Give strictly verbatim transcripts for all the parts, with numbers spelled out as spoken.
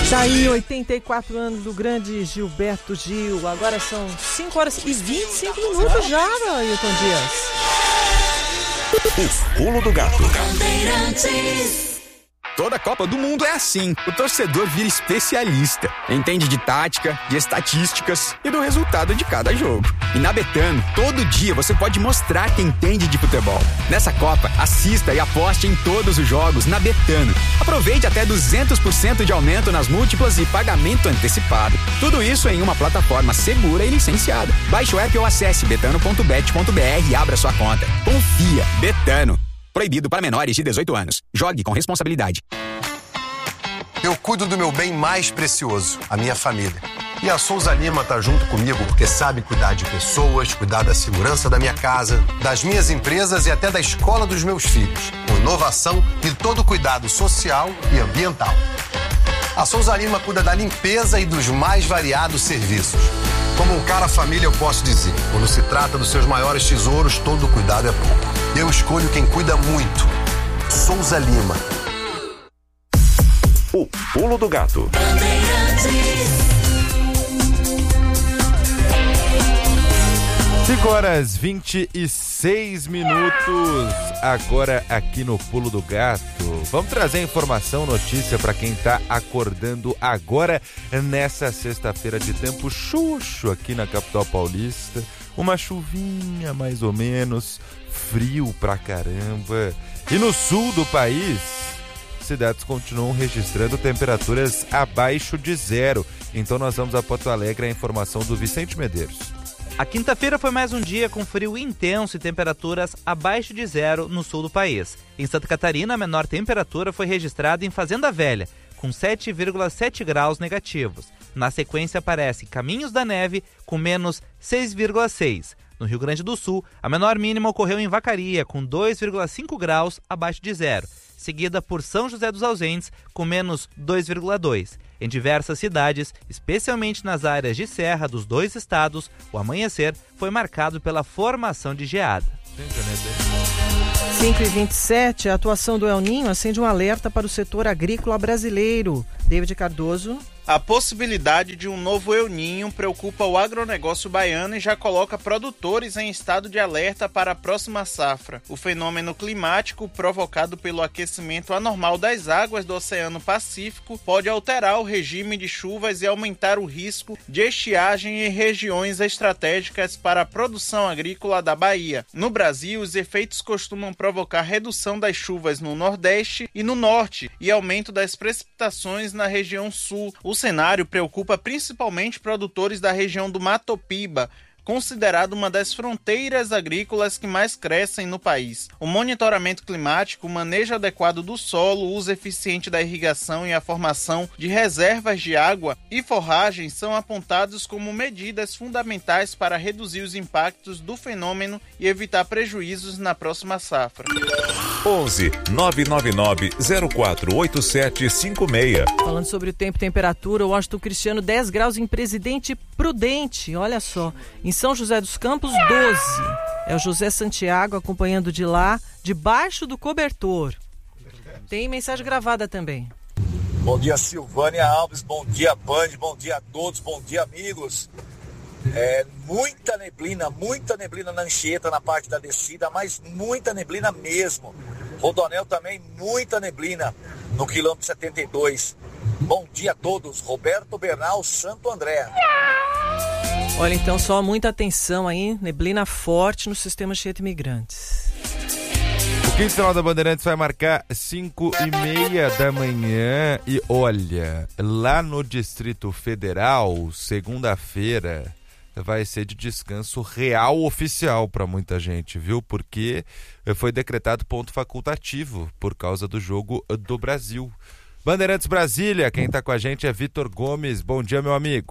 Tá aí, oitenta e quatro anos do grande Gilberto Gil. Agora são cinco horas e vinte e cinco minutos já, Ailton Dias. O Pulo do Gato. Toda Copa do Mundo é assim. O torcedor vira especialista. Entende de tática, de estatísticas e do resultado de cada jogo. E na Betano, todo dia você pode mostrar quem entende de futebol. Nessa Copa, assista e aposte em todos os jogos na Betano. Aproveite até duzentos por cento de aumento nas múltiplas e pagamento antecipado. Tudo isso em uma plataforma segura e licenciada. Baixe o app ou acesse betano ponto bet ponto b r e abra sua conta. Confia. Betano. Proibido para menores de dezoito anos. Jogue com responsabilidade. Eu cuido do meu bem mais precioso, a minha família. E a Souza Lima tá junto comigo porque sabe cuidar de pessoas, cuidar da segurança da minha casa, das minhas empresas e até da escola dos meus filhos. Com inovação e todo cuidado social e ambiental. A Souza Lima cuida da limpeza e dos mais variados serviços. Como um cara família, eu posso dizer, quando se trata dos seus maiores tesouros, todo cuidado é pouco. Eu escolho quem cuida muito. Souza Lima. O Pulo do Gato. cinco horas e vinte e seis minutos, agora aqui no Pulo do Gato. Vamos trazer informação, notícia para quem tá acordando agora nessa sexta-feira de tempo chucho aqui na capital paulista. Uma chuvinha mais ou menos, frio pra caramba. E no sul do país, cidades continuam registrando temperaturas abaixo de zero. Então nós vamos a Porto Alegre, a informação do Vicente Medeiros. A quinta-feira foi mais um dia com frio intenso e temperaturas abaixo de zero no sul do país. Em Santa Catarina, a menor temperatura foi registrada em Fazenda Velha, com sete vírgula sete graus negativos. Na sequência aparece Caminhos da Neve, com menos seis vírgula seis. No Rio Grande do Sul, a menor mínima ocorreu em Vacaria, com dois vírgula cinco graus abaixo de zero, seguida por São José dos Ausentes, com menos dois vírgula dois. Em diversas cidades, especialmente nas áreas de serra dos dois estados, o amanhecer foi marcado pela formação de geada. cinco e vinte e sete, a atuação do El Ninho acende um alerta para o setor agrícola brasileiro. David Cardoso. A possibilidade de um novo El Ninho preocupa o agronegócio baiano e já coloca produtores em estado de alerta para a próxima safra. O fenômeno climático provocado pelo aquecimento anormal das águas do Oceano Pacífico pode alterar o regime de chuvas e aumentar o risco de estiagem em regiões estratégicas para a produção agrícola da Bahia. No Brasil, os efeitos costumam provocar redução das chuvas no Nordeste e no Norte e aumento das precipitações na região Sul. O cenário preocupa principalmente produtores da região do Mato Piba, considerado uma das fronteiras agrícolas que mais crescem no país. O monitoramento climático, o manejo adequado do solo, o uso eficiente da irrigação e a formação de reservas de água e forragem são apontados como medidas fundamentais para reduzir os impactos do fenômeno e evitar prejuízos na próxima safra. onze nove nove nove zero quatro oito sete cinco seis. Falando sobre o tempo e temperatura, o Washington Cristiano dez graus em Presidente Prudente, olha só. Em São José dos Campos, doze. É o José Santiago acompanhando de lá, debaixo do cobertor. Tem mensagem gravada também. Bom dia, Silvânia Alves, bom dia, Band, bom dia a todos, bom dia, amigos. É, muita neblina, muita neblina na Anchieta, na parte da descida, mas muita neblina mesmo. Rodonel também, muita neblina no quilômetro setenta e dois. Bom dia a todos, Roberto Bernal, Santo André. Olha, então, só muita atenção aí, neblina forte no sistema Anchieta Imigrantes. O Quinto Sinal da Bandeirantes vai marcar cinco e meia da manhã e olha, lá no Distrito Federal, segunda-feira, vai ser de descanso real oficial para muita gente, viu? Porque foi decretado ponto facultativo por causa do Jogo do Brasil. Bandeirantes Brasília, quem está com a gente é Vitor Gomes. Bom dia, meu amigo.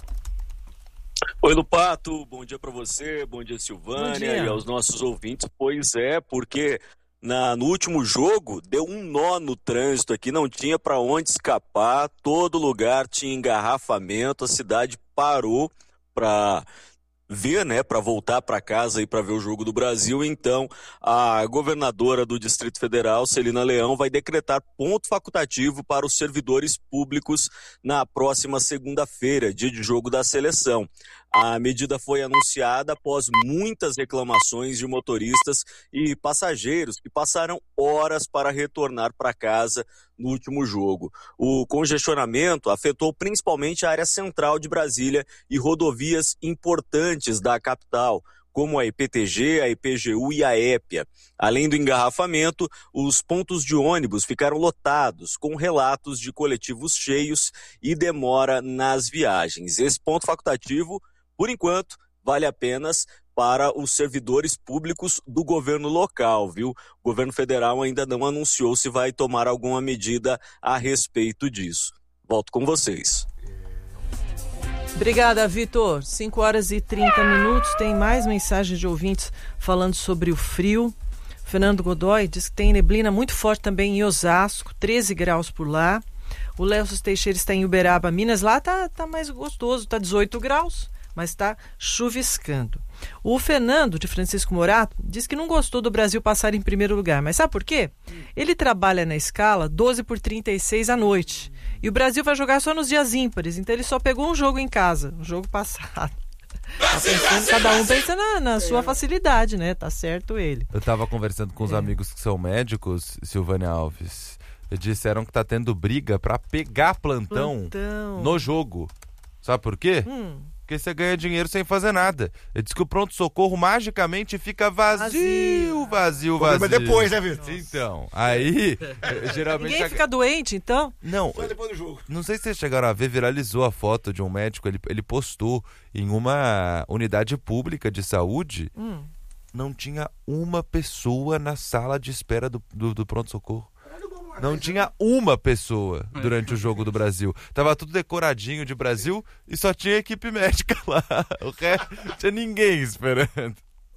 Oi, Lupato, bom dia para você, bom dia, Silvânia, bom dia. E aos nossos ouvintes. Pois é, porque na, no último jogo deu um nó no trânsito aqui, não tinha para onde escapar, todo lugar tinha engarrafamento, a cidade parou para ver, né, para voltar para casa e para ver o jogo do Brasil. Então, a governadora do Distrito Federal, Celina Leão, vai decretar ponto facultativo para os servidores públicos na próxima segunda-feira, dia de jogo da seleção. A medida foi anunciada após muitas reclamações de motoristas e passageiros que passaram horas para retornar para casa no último jogo. O congestionamento afetou principalmente a área central de Brasília e rodovias importantes da capital, como a I P T G, a I P G U e a Épia. Além do engarrafamento, os pontos de ônibus ficaram lotados, com relatos de coletivos cheios e demora nas viagens. Esse ponto facultativo, por enquanto, vale apenas para os servidores públicos do governo local, viu? O governo federal ainda não anunciou se vai tomar alguma medida a respeito disso. Volto com vocês. Obrigada, Vitor. cinco horas e trinta minutos. Tem mais mensagens de ouvintes falando sobre o frio. Fernando Godoy diz que tem neblina muito forte também em Osasco, treze graus por lá. O Léo Teixeira está em Uberaba, Minas. Lá tá, tá mais gostoso, tá dezoito graus, mas está chuviscando. O Fernando, de Francisco Morato, diz que não gostou do Brasil passar em primeiro lugar. Mas sabe por quê? Ele trabalha na escala doze por trinta e seis à noite. E o Brasil vai jogar só nos dias ímpares. Então ele só pegou um jogo em casa, um jogo passado. Tá pensando, cada um pensa na, na sua facilidade, né? Tá certo ele. Eu tava conversando com os é. amigos que são médicos, Silvânia Alves. Disseram que tá tendo briga pra pegar plantão, plantão. no jogo. Sabe por quê? Hum. Porque você ganha dinheiro sem fazer nada. Ele diz que o pronto-socorro magicamente fica vazio, vazio, vazio. Mas depois, né, Vitor? Então, aí, geralmente... Ninguém fica doente, então? Não, só depois do jogo. Não sei se vocês chegaram a ver, viralizou a foto de um médico, ele, ele postou em uma unidade pública de saúde, hum. não tinha uma pessoa na sala de espera do, do, do pronto-socorro. Não tinha uma pessoa durante o jogo do Brasil. Tava tudo decoradinho de Brasil e só tinha equipe médica lá. O resto não tinha ninguém esperando.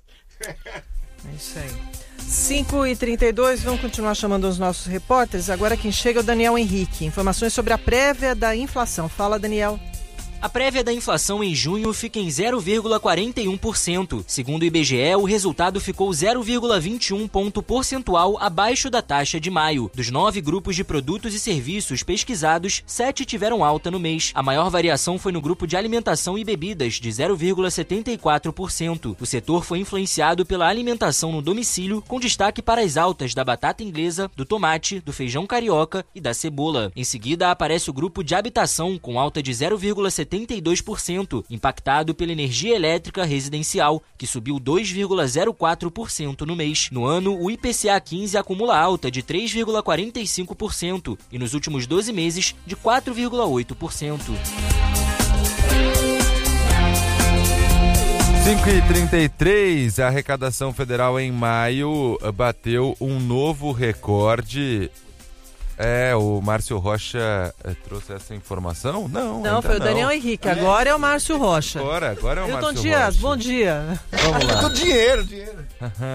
É isso aí. cinco e trinta e dois, vamos continuar chamando os nossos repórteres. Agora quem chega é o Daniel Henrique. Informações sobre a prévia da inflação. Fala, Daniel. A prévia da inflação em junho fica em zero vírgula quarenta e um por cento. Segundo o I B G E, o resultado ficou zero vírgula vinte e um ponto percentual abaixo da taxa de maio. Dos nove grupos de produtos e serviços pesquisados, sete tiveram alta no mês. A maior variação foi no grupo de alimentação e bebidas, de zero vírgula setenta e quatro por cento. O setor foi influenciado pela alimentação no domicílio, com destaque para as altas da batata inglesa, do tomate, do feijão carioca e da cebola. Em seguida, aparece o grupo de habitação, com alta de zero vírgula setenta e dois por cento, impactado pela energia elétrica residencial, que subiu dois vírgula zero quatro por cento no mês. No ano, o I P C A quinze acumula alta de três vírgula quarenta e cinco por cento e nos últimos doze meses de quatro vírgula oito por cento. cinco e trinta e três, a arrecadação federal em maio bateu um novo recorde. É, o Márcio Rocha é, trouxe essa informação? Não, Não, foi o Daniel não. Henrique, agora é o Márcio Rocha. Agora, agora é o Milton Márcio Dias, Rocha. bom dia. Vamos lá. Tudo dinheiro, dinheiro.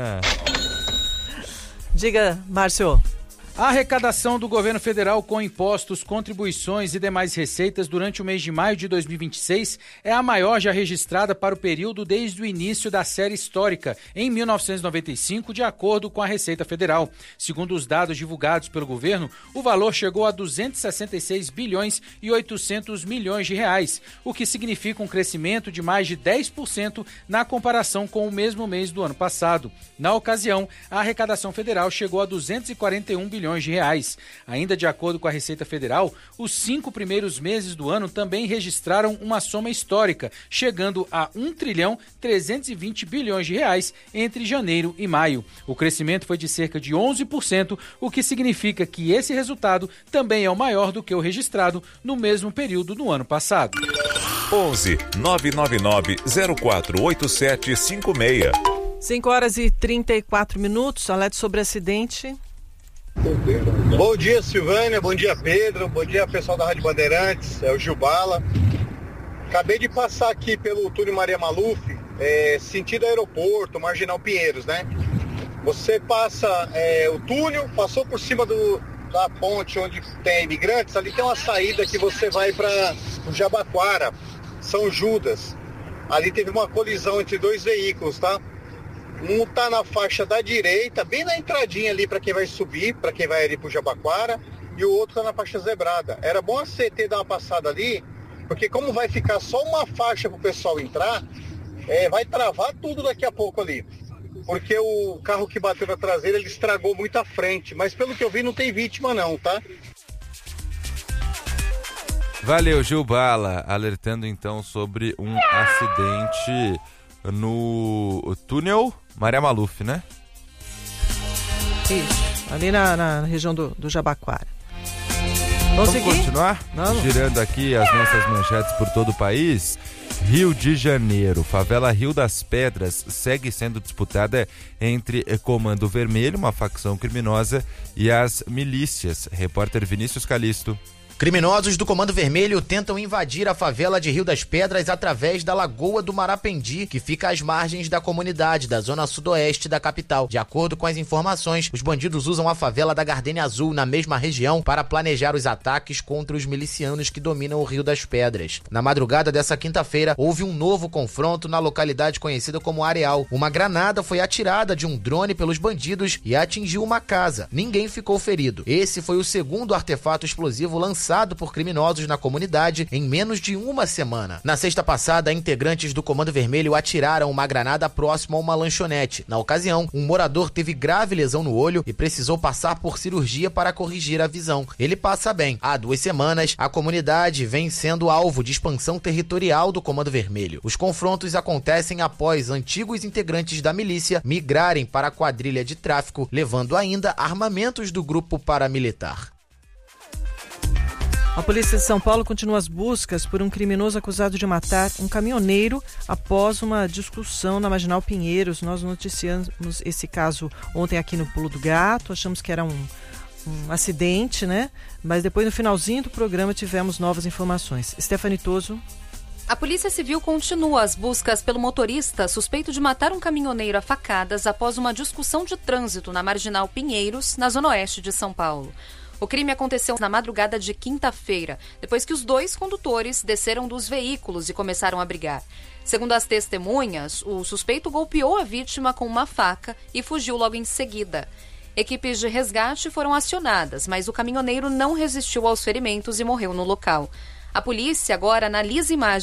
Diga, Márcio. A arrecadação do governo federal com impostos, contribuições e demais receitas durante o mês de maio de dois mil e vinte e seis é a maior já registrada para o período desde o início da série histórica, em mil novecentos e noventa e cinco, de acordo com a Receita Federal. Segundo os dados divulgados pelo governo, o valor chegou a duzentos e sessenta e seis bilhões e oitocentos milhões de reais, o que significa um crescimento de mais de dez por cento na comparação com o mesmo mês do ano passado. Na ocasião, a arrecadação federal chegou a duzentos e quarenta e um bilhões de reais. Ainda de acordo com a Receita Federal, os cinco primeiros meses do ano também registraram uma soma histórica, chegando a um trilhão trezentos e vinte bilhões de reais entre janeiro e maio. O crescimento foi de cerca de onze por cento, o que significa que esse resultado também é o maior do que o registrado no mesmo período do ano passado. onze nove nove nove zero quatro oito sete cinco seis. cinco horas e trinta e quatro minutos, alerta sobre acidente. Bom dia, Silvânia, bom dia, Pedro, bom dia, pessoal da Rádio Bandeirantes, é o Gil Bala. Acabei de passar aqui pelo túnel Maria Maluf, é, sentido aeroporto, Marginal Pinheiros, né? Você passa é, o túnel, passou por cima do, da ponte onde tem imigrantes, ali tem uma saída que você vai para o Jabaquara, São Judas. Ali teve uma colisão entre dois veículos, tá? Um tá na faixa da direita, bem na entradinha ali para quem vai subir, para quem vai ali pro Jabaquara, e o outro tá na faixa zebrada. Era bom a C T dar uma passada ali, porque como vai ficar só uma faixa pro pessoal entrar, é, vai travar tudo daqui a pouco ali. Porque o carro que bateu na traseira, ele estragou muito a frente. Mas pelo que eu vi, não tem vítima não, tá? Valeu, Gil Bala, alertando então sobre um acidente no túnel Maria Maluf, né? Isso, ali na, na região do, do Jabaquara. Vamos, Vamos seguir? continuar? Vamos. Girando aqui as nossas manchetes por todo o país. Rio de Janeiro, favela Rio das Pedras segue sendo disputada entre Comando Vermelho, uma facção criminosa, e as milícias. Repórter Vinícius Calisto. Criminosos do Comando Vermelho tentam invadir a favela de Rio das Pedras através da Lagoa do Marapendi, que fica às margens da comunidade da zona sudoeste da capital. De acordo com as informações, os bandidos usam a favela da Gardênia Azul, na mesma região, para planejar os ataques contra os milicianos que dominam o Rio das Pedras. Na madrugada dessa quinta-feira, houve um novo confronto na localidade conhecida como Areal. Uma granada foi atirada de um drone pelos bandidos e atingiu uma casa. Ninguém ficou ferido. Esse foi o segundo artefato explosivo lançado por criminosos na comunidade em menos de uma semana. Na sexta passada, integrantes do Comando Vermelho atiraram uma granada próximo a uma lanchonete. Na ocasião, um morador teve grave lesão no olho e precisou passar por cirurgia para corrigir a visão. Ele passa bem. Há duas semanas, a comunidade vem sendo alvo de expansão territorial do Comando Vermelho. Os confrontos acontecem após antigos integrantes da milícia migrarem para a quadrilha de tráfico, levando ainda armamentos do grupo paramilitar. A polícia de São Paulo continua as buscas por um criminoso acusado de matar um caminhoneiro após uma discussão na Marginal Pinheiros. Nós noticiamos esse caso ontem aqui no Pulo do Gato, achamos que era um, um acidente, né? Mas depois, no finalzinho do programa, tivemos novas informações. Stephanie Toso. A Polícia Civil continua as buscas pelo motorista suspeito de matar um caminhoneiro a facadas após uma discussão de trânsito na Marginal Pinheiros, na zona oeste de São Paulo. O crime aconteceu na madrugada de quinta-feira, depois que os dois condutores desceram dos veículos e começaram a brigar. Segundo as testemunhas, o suspeito golpeou a vítima com uma faca e fugiu logo em seguida. Equipes de resgate foram acionadas, mas o caminhoneiro não resistiu aos ferimentos e morreu no local. A polícia agora analisa imagens